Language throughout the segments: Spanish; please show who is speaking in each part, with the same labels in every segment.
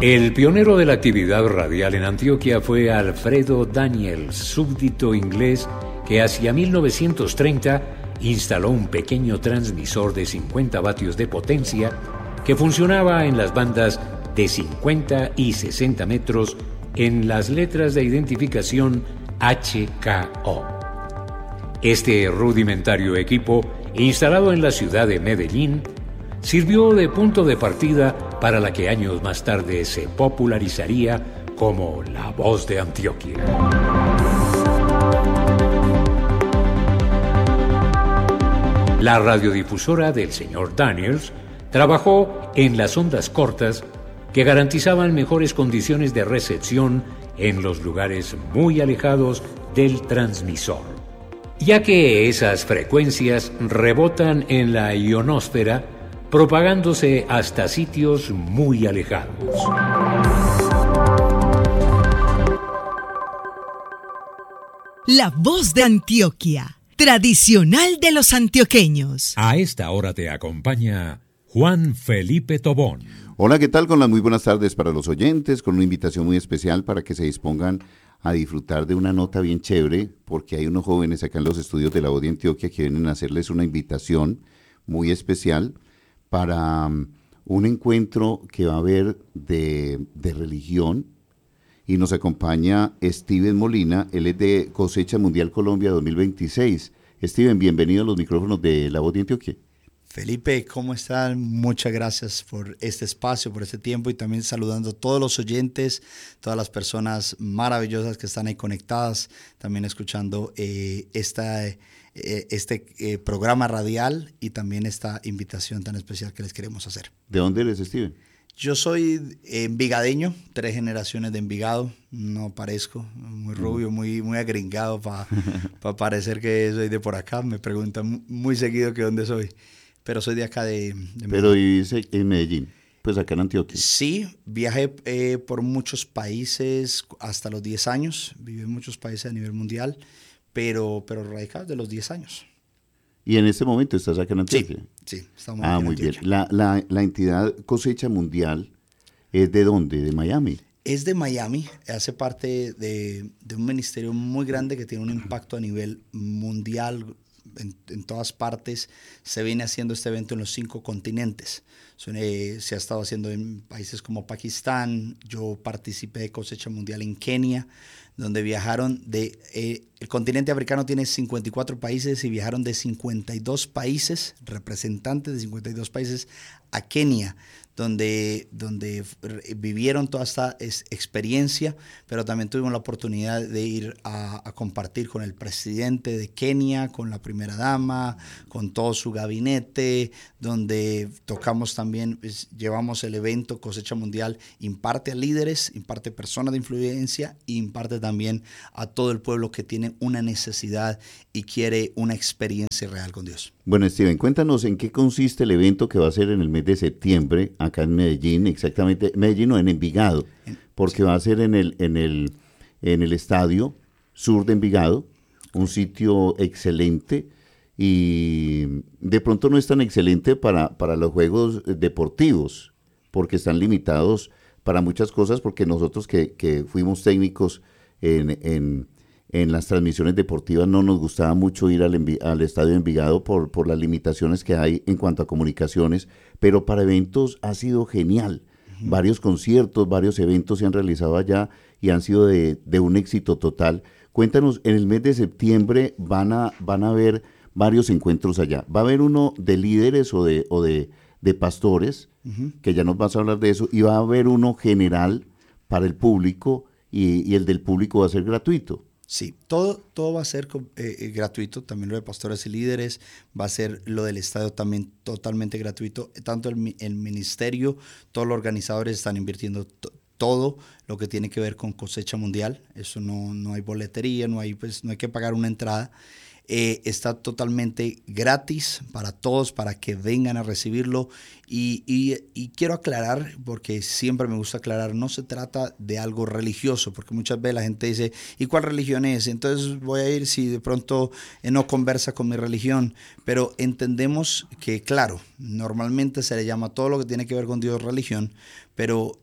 Speaker 1: El pionero de la actividad radial en Antioquia fue Alfredo Daniels, súbdito inglés que hacia 1930 instaló un pequeño transmisor de 50 vatios de potencia que funcionaba en las bandas de 50 y 60 metros en las letras de identificación HKO. Este rudimentario equipo, instalado en la ciudad de Medellín, sirvió de punto de partida para la que años más tarde se popularizaría como La Voz de Antioquia. La radiodifusora del señor Daniels trabajó en las ondas cortas que garantizaban mejores condiciones de recepción en los lugares muy alejados del transmisor, ya que esas frecuencias rebotan en la ionosfera, propagándose hasta sitios muy alejados.
Speaker 2: La Voz de Antioquia, tradicional de los antioqueños.
Speaker 1: A esta hora te acompaña Juan Felipe Tobón.
Speaker 3: Hola, ¿qué tal? Con las muy buenas tardes para los oyentes, con una invitación muy especial para que se dispongan a disfrutar de una nota bien chévere, porque hay unos jóvenes acá en los estudios de La Voz de Antioquia que vienen a hacerles una invitación muy especial para un encuentro que va a haber de religión, y nos acompaña Steven Molina. Él es de Cosecha Mundial Colombia 2026. Steven, bienvenido a los micrófonos de La Voz de Antioquia.
Speaker 4: Felipe, ¿cómo están? Muchas gracias por este espacio, por este tiempo, y también saludando a todos los oyentes, todas las personas maravillosas que están ahí conectadas, también escuchando este programa radial y también esta invitación tan especial que les queremos hacer.
Speaker 3: ¿De dónde eres, Steven?
Speaker 4: Yo soy envigadeño, 3 generaciones de Envigado, no parezco, muy rubio, muy agringado para parecer que soy de por acá. Me preguntan muy seguido que dónde soy, pero soy de acá de Medellín.
Speaker 3: Pero vivís en Medellín, pues acá en Antioquia.
Speaker 4: Sí, viajé por muchos países hasta los 10 años, viví en muchos países a nivel mundial, pero radicado de los 10 años.
Speaker 3: ¿Y en este momento estás acá en Antioquia?
Speaker 4: Sí, estamos aquí en
Speaker 3: muy
Speaker 4: Antioquia.
Speaker 3: bien. La entidad Cosecha Mundial es ¿de dónde? ¿De Miami?
Speaker 4: Es de Miami, hace parte de un ministerio muy grande que tiene un impacto a nivel mundial. En todas partes se viene haciendo este evento en los 5 continentes. Se ha estado haciendo en países como Pakistán. Yo participé de Cosecha Mundial en Kenia, donde viajaron el continente africano tiene 54 países y viajaron de 52 países, representantes de 52 países a Kenia, donde vivieron toda esta experiencia, pero también tuvimos la oportunidad de ir a compartir con el presidente de Kenia, con la primera dama, con todo su gabinete, donde tocamos también, llevamos el evento Cosecha Mundial, imparte a líderes, imparte personas de influencia, e imparte también a todo el pueblo que tiene una necesidad y quiere una experiencia real con Dios.
Speaker 3: Bueno, Steven, cuéntanos en qué consiste el evento que va a ser en el mes de septiembre, acá en Medellín, exactamente, Medellín o en Envigado, porque va a ser en el estadio sur de Envigado, un sitio excelente, y de pronto no es tan excelente para los juegos deportivos, porque están limitados para muchas cosas, porque nosotros que fuimos técnicos en las transmisiones deportivas no nos gustaba mucho ir al estadio de Envigado por las limitaciones que hay en cuanto a comunicaciones, pero para eventos ha sido genial. Varios conciertos, varios eventos se han realizado allá y han sido de un éxito total. Cuéntanos, en el mes de septiembre van a haber varios encuentros allá. Va a haber uno de líderes o de pastores, que ya nos vas a hablar de eso, y va a haber uno general para el público, y el del público va a ser gratuito.
Speaker 4: Sí, todo va a ser gratuito, también lo de pastores y líderes, va a ser lo del estadio también totalmente gratuito, tanto el ministerio, todos los organizadores están invirtiendo todo lo que tiene que ver con Cosecha Mundial, eso no hay boletería, no hay que pagar una entrada. está totalmente gratis para todos, para que vengan a recibirlo. Y quiero aclarar, porque siempre me gusta aclarar, no se trata de algo religioso, porque muchas veces la gente dice, ¿y cuál religión es? Entonces voy a ir si de pronto no conversa con mi religión. Pero entendemos que, claro, normalmente se le llama todo lo que tiene que ver con Dios religión, pero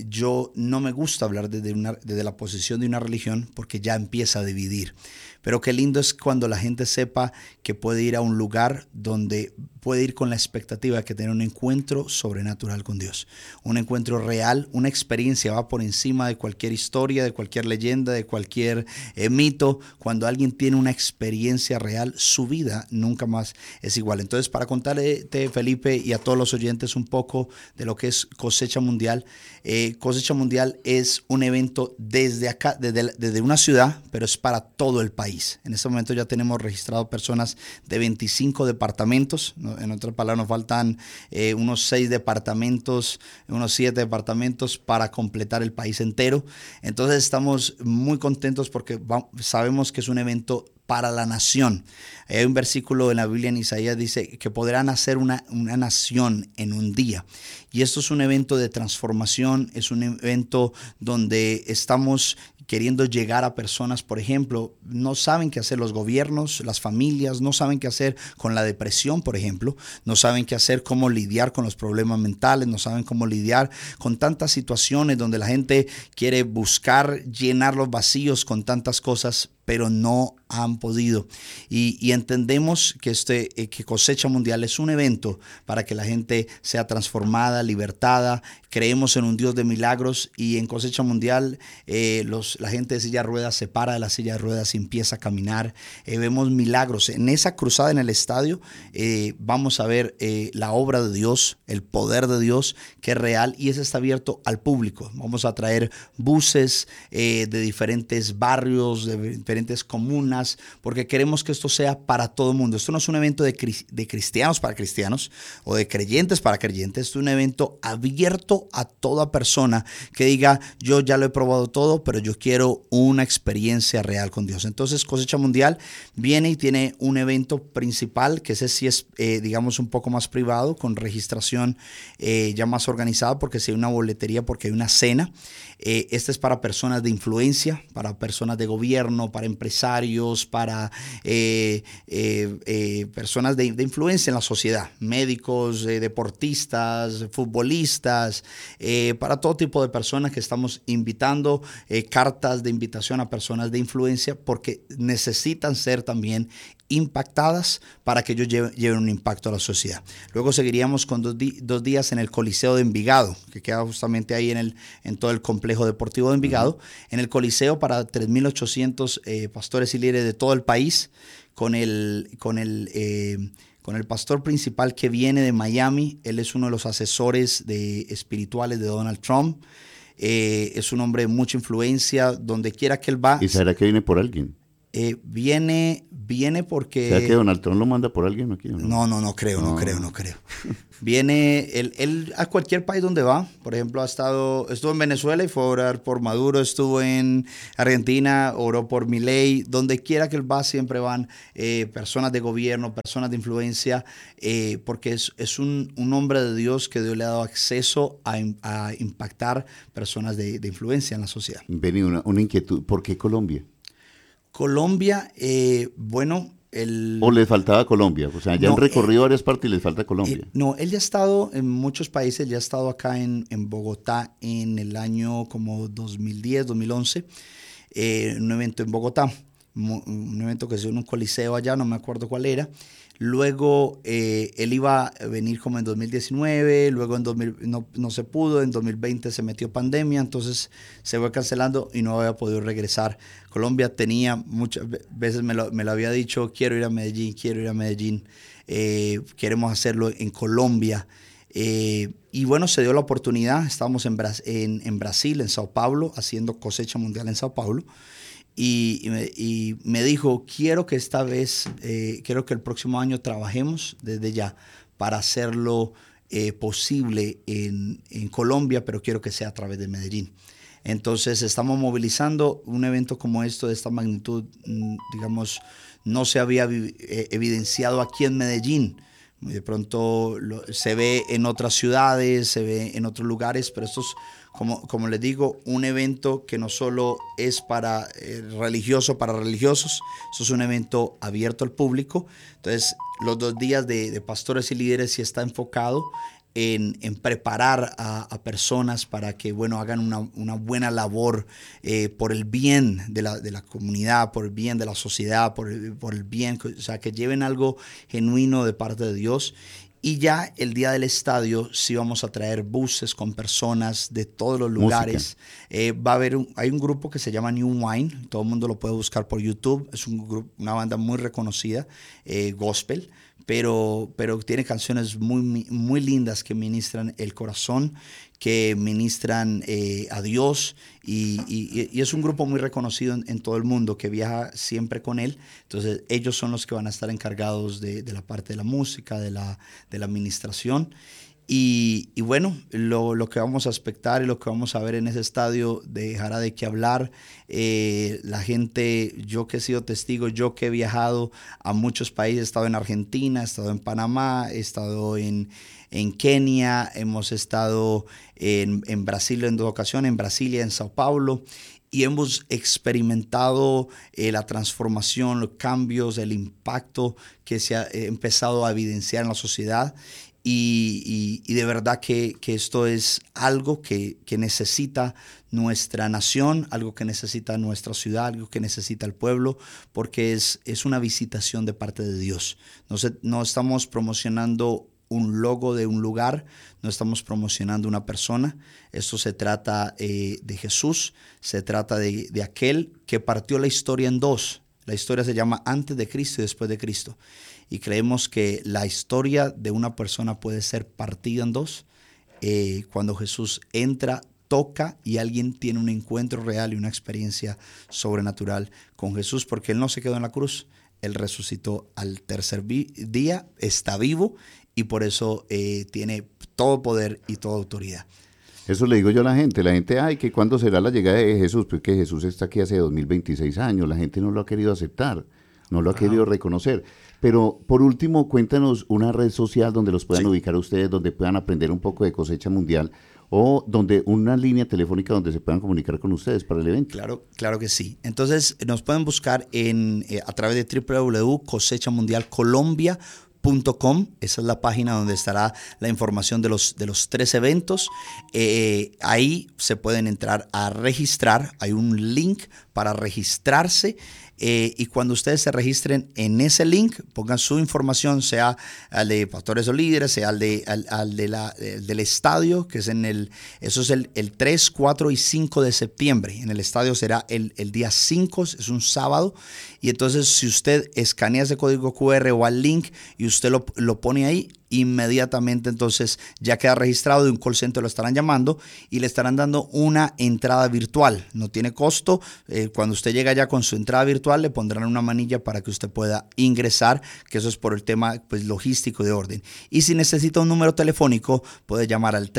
Speaker 4: yo no me gusta hablar desde la posición de una religión porque ya empieza a dividir. Pero qué lindo es cuando la gente sepa que puede ir a un lugar donde puede ir con la expectativa de que tener un encuentro sobrenatural con Dios. Un encuentro real, una experiencia va por encima de cualquier historia, de cualquier leyenda, de cualquier mito. Cuando alguien tiene una experiencia real, su vida nunca más es igual. Entonces, para contarte, Felipe, y a todos los oyentes un poco de lo que es Cosecha Mundial. Cosecha Mundial es un evento desde acá, desde una ciudad, pero es para todo el país. En este momento ya tenemos registrado personas de 25 departamentos. En otras palabras, nos faltan unos 6 departamentos, unos 7 departamentos para completar el país entero. Entonces estamos muy contentos porque sabemos que es un evento para la nación. Hay un versículo en la Biblia, en Isaías, dice que podrán hacer una nación en un día. Y esto es un evento de transformación, es un evento donde estamos queriendo llegar a personas, por ejemplo, no saben qué hacer los gobiernos, las familias, no saben qué hacer con la depresión, por ejemplo, no saben qué hacer, cómo lidiar con los problemas mentales, no saben cómo lidiar con tantas situaciones donde la gente quiere buscar llenar los vacíos con tantas cosas, pero no han podido. Y entendemos que que Cosecha Mundial es un evento para que la gente sea transformada, libertada. Creemos en un Dios de milagros, y en Cosecha Mundial la gente de silla de ruedas se para de la silla de ruedas y empieza a caminar. Vemos milagros. En esa cruzada en el estadio vamos a ver la obra de Dios, el poder de Dios, que es real, y ese está abierto al público. Vamos a traer buses de diferentes barrios, de diferentes comunas, porque queremos que esto sea para todo el mundo. Esto no es un evento de cristianos para cristianos o de creyentes para creyentes. Esto es un evento abierto a toda persona que diga, yo ya lo he probado todo, pero yo quiero una experiencia real con Dios. Entonces, Cosecha Mundial viene y tiene un evento principal, que ese sí es, digamos, un poco más privado, con registración ya más organizada, porque si hay una boletería, porque hay una cena. Este es para personas de influencia, para personas de gobierno, para empresarios, para personas de influencia en la sociedad, médicos, deportistas, futbolistas, para todo tipo de personas que estamos invitando, cartas de invitación a personas de influencia, porque necesitan ser también impactadas para que ellos lleven un impacto a la sociedad. Luego seguiríamos con dos días en el Coliseo de Envigado, que queda justamente ahí en todo el complejo deportivo de Envigado. En el Coliseo para 3.800 pastores y líderes de todo el país, con el pastor principal que viene de Miami. Él es uno de los asesores espirituales de Donald Trump. Es un hombre de mucha influencia, donde quiera que él va.
Speaker 3: ¿Y será que viene por alguien?
Speaker 4: Viene porque...
Speaker 3: ¿Será que Donald Trump lo manda por alguien aquí?
Speaker 4: No creo. Viene él a cualquier país donde va. Por ejemplo, estuvo en Venezuela y fue a orar por Maduro. Estuvo en Argentina, oró por Milei. Donde quiera que él va, siempre van personas de gobierno, personas de influencia, porque es un hombre de Dios que Dios le ha dado acceso a impactar personas de influencia en la sociedad.
Speaker 3: Vení, una inquietud. ¿Por qué Colombia?
Speaker 4: Colombia,
Speaker 3: ¿O les faltaba Colombia? O sea, ya han recorrido varias partes y les falta Colombia.
Speaker 4: No, él ya ha estado en muchos países, ya ha estado acá en Bogotá en el año como 2010, 2011, un evento en Bogotá, un evento que se dio en un coliseo allá, no me acuerdo cuál era. Luego él iba a venir como en 2019, luego en 2000 no se pudo, en 2020 se metió pandemia, entonces se fue cancelando y no había podido regresar. Colombia tenía muchas veces, me lo había dicho, quiero ir a Medellín, queremos hacerlo en Colombia. Y bueno, se dio la oportunidad, estábamos en Brasil, en Sao Paulo, haciendo Cosecha Mundial en Sao Paulo. Y me dijo, quiero que esta vez, quiero que el próximo año trabajemos desde ya para hacerlo posible en Colombia, pero quiero que sea a través de Medellín. Entonces estamos movilizando un evento como esto, de esta magnitud, digamos, no se había evidenciado aquí en Medellín. De pronto se ve en otras ciudades, se ve en otros lugares, pero esto es, como les digo, un evento que no solo es para religiosos, esto es un evento abierto al público. Entonces, los 2 días de pastores y líderes sí está enfocado en preparar a personas para que, bueno, hagan una buena labor por el bien de la comunidad, por el bien de la sociedad, por el bien, o sea, que lleven algo genuino de parte de Dios. Y ya el día del estadio sí vamos a traer buses con personas de todos los lugares. Hay un grupo que se llama New Wine, todo el mundo lo puede buscar por YouTube, es una banda muy reconocida, gospel. Pero tiene canciones muy, muy lindas que ministran el corazón, que ministran a Dios, y es un grupo muy reconocido en todo el mundo que viaja siempre con él. Entonces ellos son los que van a estar encargados de la parte de la música, de la administración. Y bueno, lo que vamos a expectar y lo que vamos a ver en ese estadio dejará de qué hablar. La gente, yo que he sido testigo, yo que he viajado a muchos países, he estado en Argentina, he estado en Panamá, he estado en Kenia, hemos estado en Brasil en 2 ocasiones, en Brasilia, en Sao Paulo. Y hemos experimentado la transformación, los cambios, el impacto que se ha empezado a evidenciar en la sociedad. Y de verdad que esto es algo que necesita nuestra nación, algo que necesita nuestra ciudad, algo que necesita el pueblo, porque es una visitación de parte de Dios. No estamos promocionando un logo de un lugar, no estamos promocionando una persona. Esto se trata de Jesús, se trata de aquel que partió la historia en 2. La historia se llama antes de Cristo y después de Cristo. Y creemos que la historia de una persona puede ser partida en 2 cuando Jesús entra, toca y alguien tiene un encuentro real y una experiencia sobrenatural con Jesús, porque Él no se quedó en la cruz, Él resucitó al tercer día, está vivo y por eso tiene todo poder y toda autoridad.
Speaker 3: Eso le digo yo a la gente, ay, que cuándo será la llegada de Jesús, porque Jesús está aquí hace 2026 años, la gente no lo ha querido aceptar, no lo ha querido reconocer. Pero por último, cuéntanos una red social donde los puedan ubicar a ustedes, donde puedan aprender un poco de Cosecha Mundial, o donde una línea telefónica donde se puedan comunicar con ustedes para el evento.
Speaker 4: Claro que sí. Entonces nos pueden buscar a través de www.cosechamundialcolombia.com. Esa es la página donde estará la información de los 3 eventos. Ahí se pueden entrar a registrar. Hay un link para registrarse. Y cuando ustedes se registren en ese link, pongan su información, sea al de Pastores o Líderes, sea al del estadio, que es eso es el 3, 4 y 5 de septiembre. En el estadio será el día 5, es un sábado. Y entonces si usted escanea ese código QR o al link y usted lo pone ahí, inmediatamente entonces ya queda registrado, de un call center lo estarán llamando y le estarán dando una entrada virtual. No tiene costo. Cuando usted llega ya con su entrada virtual le pondrán una manilla para que usted pueda ingresar, que eso es por el tema pues logístico de orden. Y si necesita un número telefónico puede llamar al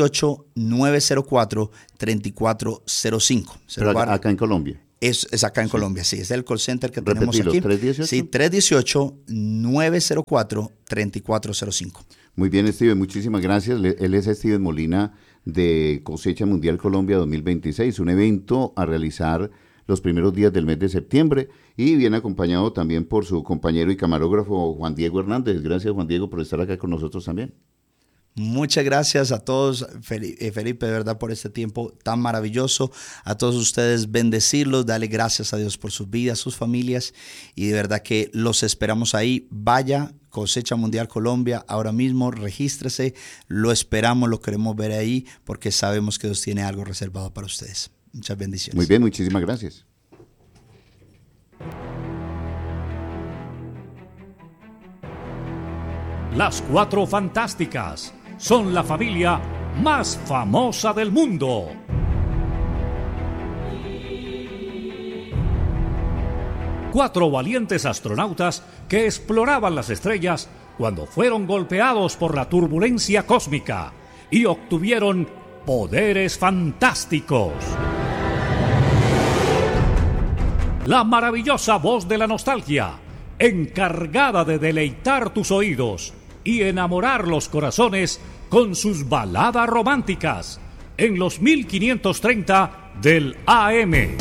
Speaker 4: 318-904-3405.
Speaker 3: Pero acá en Colombia.
Speaker 4: Es acá en Colombia, sí. Es el call center que tenemos
Speaker 3: Repetilo,
Speaker 4: aquí.
Speaker 3: 318.
Speaker 4: Sí, 318-904-3405.
Speaker 3: Muy bien, Steven, muchísimas gracias. Él es Steven Molina de Cosecha Mundial Colombia 2026, un evento a realizar los primeros días del mes de septiembre y viene acompañado también por su compañero y camarógrafo Juan Diego Hernández. Gracias, Juan Diego, por estar acá con nosotros también.
Speaker 4: Muchas gracias a todos, Felipe, de verdad, por este tiempo tan maravilloso. A todos ustedes, bendecirlos, darle gracias a Dios por sus vidas, sus familias, y de verdad que los esperamos ahí. Vaya, Cosecha Mundial Colombia, ahora mismo, regístrese, lo esperamos, lo queremos ver ahí, porque sabemos que Dios tiene algo reservado para ustedes. Muchas bendiciones.
Speaker 3: Muy bien, muchísimas gracias.
Speaker 1: Las Cuatro Fantásticas son la familia más famosa del mundo. Cuatro valientes astronautas que exploraban las estrellas cuando fueron golpeados por la turbulencia cósmica y obtuvieron poderes fantásticos.
Speaker 5: la maravillosa voz de la nostalgia, encargada de deleitar tus oídos y enamorar los corazones con sus baladas románticas, en los 1530 del AM.